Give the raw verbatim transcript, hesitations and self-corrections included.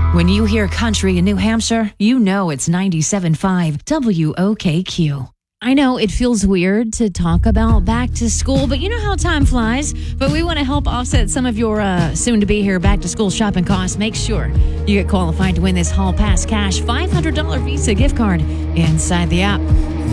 When you hear country in New Hampshire, you know it's ninety-seven point five W O K Q. I know it feels weird to talk about back to school, but you know how time flies. But we want to help offset some of your uh, soon-to-be here back to school shopping costs. Make sure you get qualified to win this Hall Pass Cash five hundred dollars Visa gift card inside the app.